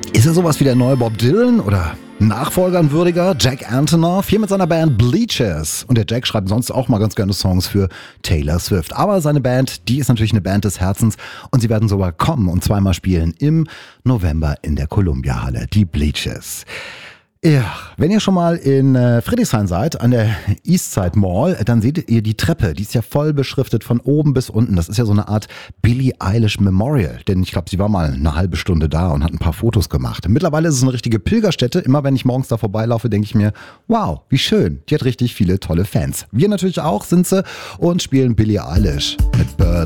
Ist er sowas wie der neue Bob Dylan oder Nachfolger ein würdiger? Jack Antonoff, hier mit seiner Band Bleachers. Und der Jack schreibt sonst auch mal ganz gerne Songs für Taylor Swift. Aber seine Band, die ist natürlich eine Band des Herzens und sie werden sogar kommen und zweimal spielen im November in der Columbia-Halle, die Bleachers. Ja, wenn ihr schon mal in Friedrichshain seid, an der Eastside Mall, dann seht ihr die Treppe. Die ist ja voll beschriftet von oben bis unten. Das ist ja so eine Art Billie Eilish Memorial. Denn ich glaube, sie war mal eine halbe Stunde da und hat ein paar Fotos gemacht. Mittlerweile ist es eine richtige Pilgerstätte. Immer wenn ich morgens da vorbeilaufe, denke ich mir, wow, wie schön. Die hat richtig viele tolle Fans. Wir natürlich auch sind sie und spielen Billie Eilish mit Birds